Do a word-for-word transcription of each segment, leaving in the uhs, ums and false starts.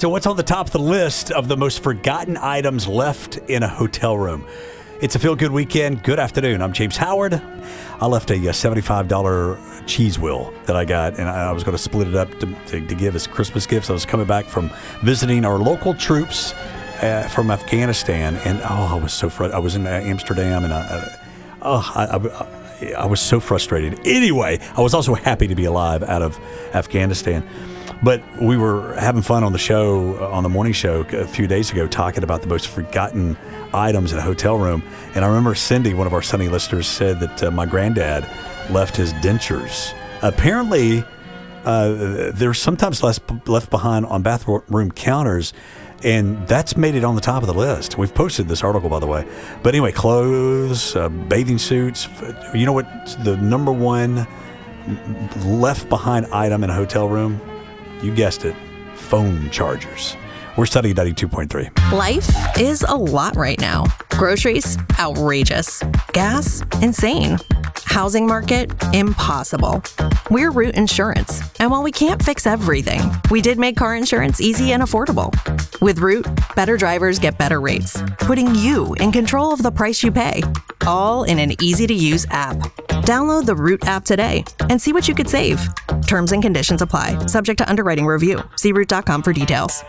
So what's on the top of the list of the most forgotten items left in a hotel room? It's a feel-good weekend. Good afternoon. I'm James Howard. I left a seventy-five dollars cheese wheel that I got, and I was going to split it up to, to, to give as Christmas gifts. I was coming back from visiting our local troops uh, from Afghanistan, and oh, I was so frustrated. I was in Amsterdam, and I, I, oh, I, I, I was so frustrated. Anyway, I was also happy to be alive out of Afghanistan. But we were having fun on the show, on the morning show a few days ago, talking about the most forgotten items in a hotel room. And I remember Cindy, one of our Sunny listeners, said that uh, my granddad left his dentures. Apparently, uh, they're sometimes less, left behind on bathroom counters, and that's made it on the top of the list. We've posted this article, by the way. But anyway, clothes, uh, bathing suits. You know what the number one left behind item in a hotel room? You guessed it, phone chargers. We're studying ninety-two point three. Life is a lot right now. Groceries, outrageous. Gas, insane. Housing market, impossible. We're Root Insurance, and while we can't fix everything, we did make car insurance easy and affordable. With Root, better drivers get better rates, putting you in control of the price you pay, all in an easy-to-use app. Download the Root app today and see what you could save. Terms and conditions apply, subject to underwriting review. See root dot com for details.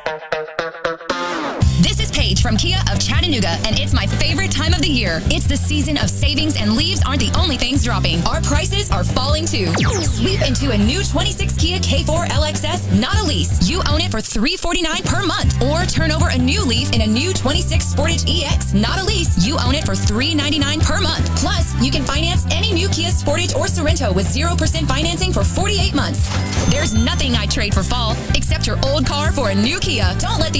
This is Paige from Kia of Chattanooga, and it's my favorite time of the year. It's the season of savings, and leaves aren't the only things dropping. Our prices are falling too. Sweep into a new twenty-six Kia K four L X S, not a lease. You own it for three hundred forty-nine dollars per month. Or turn over a new leaf in a new twenty-six Sportage E X, not a lease. You own it for three hundred ninety-nine dollars per month. Plus, you can finance any new Kia Sportage or Sorento with zero percent financing for forty-eight months. There's nothing I'd trade for fall, except your old car for a new Kia. Don't let the